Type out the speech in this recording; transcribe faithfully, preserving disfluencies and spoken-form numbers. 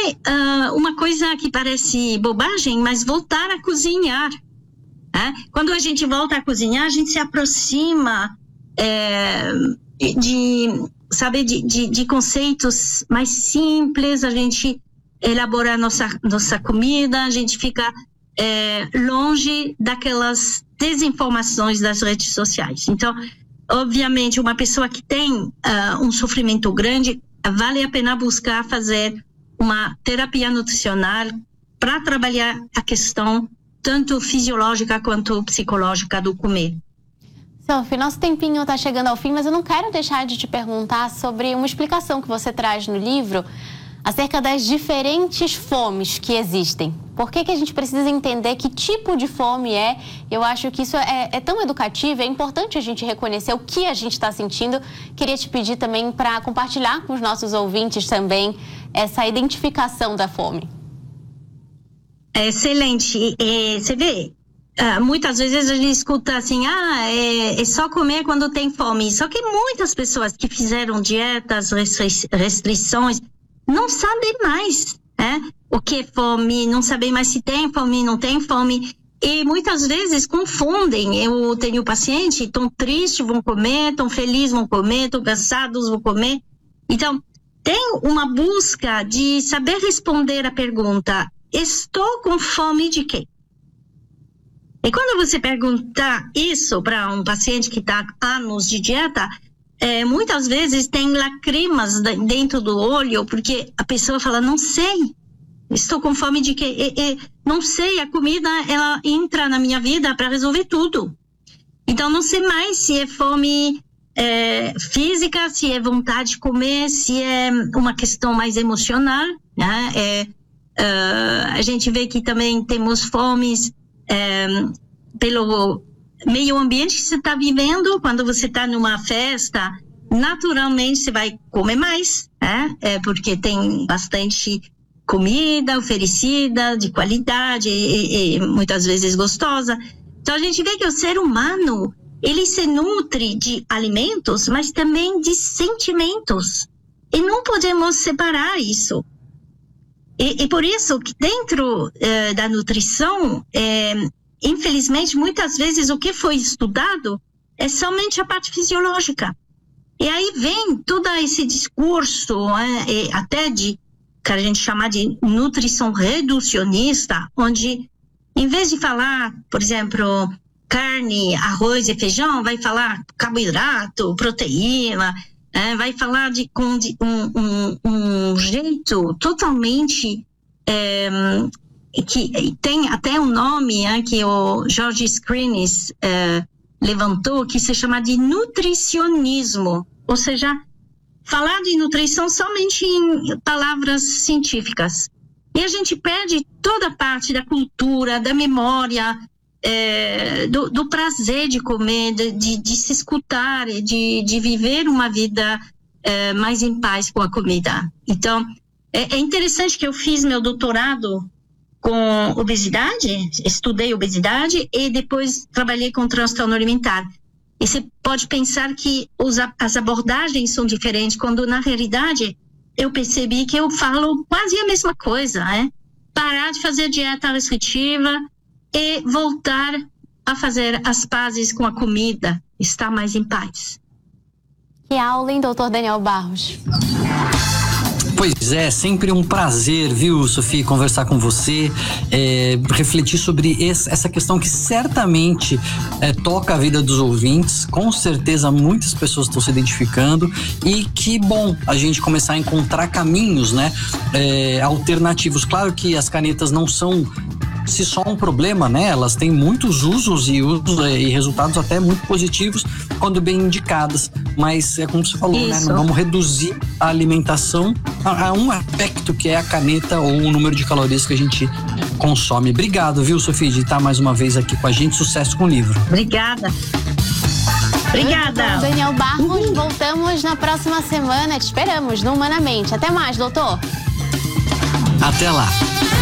uh, uma coisa que parece bobagem, mas voltar a cozinhar. Né? Quando a gente volta a cozinhar, a gente se aproxima é, de, sabe, de, de, de conceitos mais simples, a gente elabora a nossa, nossa comida, a gente fica é, longe daquelas desinformações das redes sociais. Então, obviamente, uma pessoa que tem uh, um sofrimento grande, vale a pena buscar fazer uma terapia nutricional para trabalhar a questão tanto fisiológica quanto psicológica do comer. Sophie, nosso tempinho está chegando ao fim, mas eu não quero deixar de te perguntar sobre uma explicação que você traz no livro acerca das diferentes fomes que existem. Por que que a gente precisa entender que tipo de fome é? Eu acho que isso é, é tão educativo, é importante a gente reconhecer o que a gente está sentindo. Queria te pedir também para compartilhar com os nossos ouvintes também essa identificação da fome. Excelente. É, você vê, uh, muitas vezes a gente escuta assim, ah, é, é só comer quando tem fome. Só que muitas pessoas que fizeram dietas, restri- restrições, não sabem mais, né? O que é fome, não sabem mais se tem fome, não tem fome. E muitas vezes confundem. Eu tenho paciente, estão tristes, vão comer, estão felizes, vão comer, estão cansados, vão comer. Então, tem uma busca de saber responder a pergunta, estou com fome de quê? E quando você perguntar isso para um paciente que está há anos de dieta, É, muitas vezes tem lacrimas dentro do olho, porque a pessoa fala, não sei, estou com fome de quê? E, e, não sei, a comida, ela entra na minha vida para resolver tudo. Então, não sei mais se é fome é, física, se é vontade de comer, se é uma questão mais emocional. Né? É, uh, a gente vê que também temos fomes é, pelo meio ambiente que você está vivendo. Quando você está numa festa, naturalmente você vai comer mais, né? É porque tem bastante comida oferecida, de qualidade e, e muitas vezes gostosa. Então a gente vê que o ser humano, ele se nutre de alimentos, mas também de sentimentos. E não podemos separar isso. E, e por isso que dentro eh, da nutrição, eh, infelizmente, muitas vezes o que foi estudado é somente a parte fisiológica. E aí vem todo esse discurso, é, até de, que a gente chama de nutrição reducionista, onde, em vez de falar, por exemplo, carne, arroz e feijão, vai falar carboidrato, proteína, é, vai falar de, com de, um, um, um jeito totalmente... É, que tem até um nome é, que o George Skrines é, levantou, que se chama de nutricionismo, ou seja, falar de nutrição somente em palavras científicas. E a gente perde toda a parte da cultura, da memória, é, do, do prazer de comer, de, de, de se escutar, de, de viver uma vida é, mais em paz com a comida. Então, é, é interessante que eu fiz meu doutorado com obesidade, estudei obesidade e depois trabalhei com transtorno alimentar. E você pode pensar que os, as abordagens são diferentes, quando na realidade eu percebi que eu falo quase a mesma coisa, né? Parar de fazer dieta restritiva e voltar a fazer as pazes com a comida, estar mais em paz. Que aula, hein, doutor Daniel Barros? Pois é, sempre um prazer, viu, Sophie, conversar com você, é, refletir sobre esse, essa questão que certamente é, toca a vida dos ouvintes, com certeza muitas pessoas estão se identificando, e que bom a gente começar a encontrar caminhos, né, é, alternativos. Claro que as canetas não são se só um problema, né? Elas têm muitos usos e usos e resultados até muito positivos quando bem indicadas, mas é como você falou, Isso. né? Não vamos reduzir a alimentação a, a um aspecto que é a caneta ou o número de calorias que a gente consome. Obrigado, viu, Sophie, de estar mais uma vez aqui com a gente. Sucesso com o livro. Obrigada. Obrigada. Doutor Daniel Barros, uhum. Voltamos na próxima semana. Te esperamos no Humanamente. Até mais, doutor. Até lá.